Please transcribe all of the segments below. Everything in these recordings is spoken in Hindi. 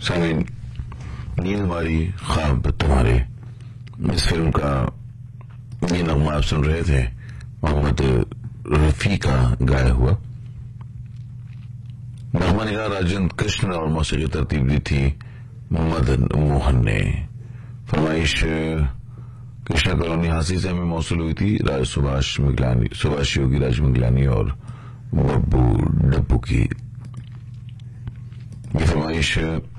सामीन, नींद हमारी ख्वाब तुम्हारे, इस फिल्म का ये नगमा आप सुन रहे थे मोहम्मद रफी का गाया हुआ। नगमा निगार राजेंद्र कृष्ण और मौसीकी तरतीब दी थी मोहम्मद मोहन ने। फरमाइश कृष्णा कॉलोनी हासी से हमें मौसूल हुई थी सुभाष योगी राज मिगलानी और बब्बू डब्बू की। ये फरमाइश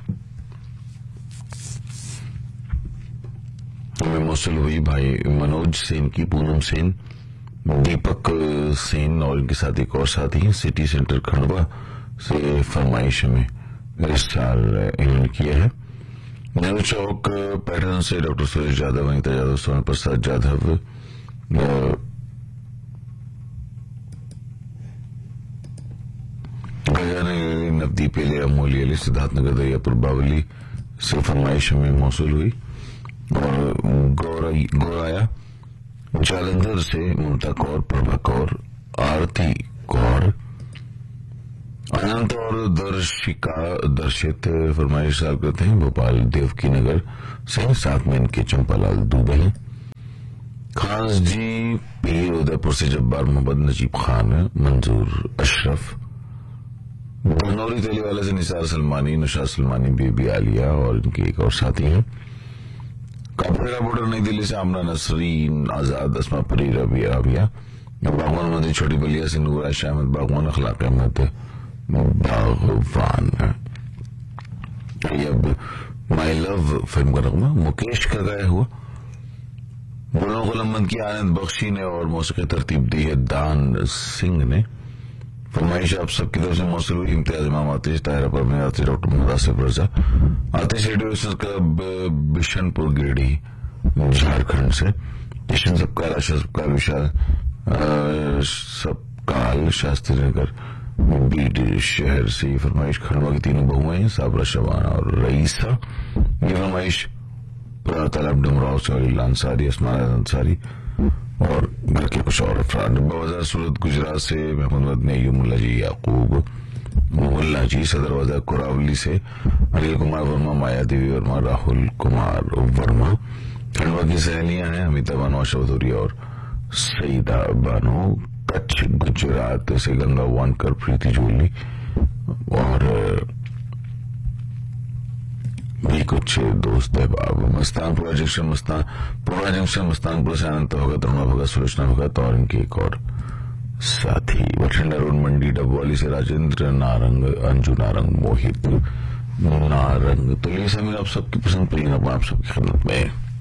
हमें मौसूल हुई भाई मनोज सेन की, पूनम सेन, दीपक सेन और इनके साथ एक और साथी सिटी सेंटर खंडवा से फरमाइश में इस साल इन्होंने किया है। नेहरू चौक पैटर्न से डॉक्टर सुरेश यादव, अनिता यादव, सोन प्रसाद यादव, नवदीप एले, अमोली अली, सिद्धार्थनगर दरियापुर बावली से फरमाइश में मौसूल हुई। और गौराया जालंधर से ममता कौर, प्रभा कौर, आरती कौर, अनंत और दर्शित फरमाइश साल करते हैं भोपाल देवकी नगर से, साथ में इनके चंपालाल दुबे हैं। खास जी पीर उदयपुर से जब्बार मोहम्मद, नजीब खान, मंजूर अशरफ, बनौरी तेलीवाला से निसार सलमानी, नौशाद सलमानी, बेबी आलिया और इनके एक और साथी हैं। कापरेरा बॉर्डर नई दिल्ली से आमना नसरीन, आजाद, अस्मा परी, रबिया, बागवान मदी छोटी बलिया से नूर आयशा अहमद, बागवान अखलाक अहमद बागवान। अब माई लव फिल्म का नगमा मुकेश का गाया हुआ। गुलों गुलम्बन की आनंद बख्शी ने और मौसीकी तरतीब दी है दान सिंह ने। फरमाइश आप सबकी तरफ से मौसूल हुई इम्तियाज इमाम, आतिश ताहिरा, परवीन आतिश, डॉक्टर मुदासिफ रजा, आतिश रेडियो क्लब बिशनपुर गिरडी झारखंड से, किशन सबकाल, आशा सबकाल, विशाल सबकाल, शास्त्री नगर बीड शहर से फरमाइश खंडवा की तीनों बहुएं हैं, साबरा, शबाना और रईसा। ये फरमाइश तालब डुमराव से अंसारी, अस्मान अंसारी और घर के कुछ और अफराद। बाजार सूरत गुजरात से महमूद मदनी, मुल्ला जी याकूब, मुल्ला जी सदर वजह कुरावली से, अनिल कुमार वर्मा, माया देवी वर्मा, राहुल कुमार वर्मा। खंडवा की सहेलियां हैं अमिता बानो, आशा भदौरी और सईदा बानो। कच्छ गुजरात से गंगा वानकर, प्रीति जोली और भी कुछ दोस्त अहबाब। मस्तानपुरा जंक्शन मस्तानपुर से अनंत भगत, तरुणा भगत, सुलोचना भगत और इनके एक और साथी। बठिंडा रोड मंडी डबवाली से राजेंद्र नारंग, अंजू नारंग, मोहित नारंग। तो ये सभी आप सबकी पसंद पर आप सबकी खिदमत में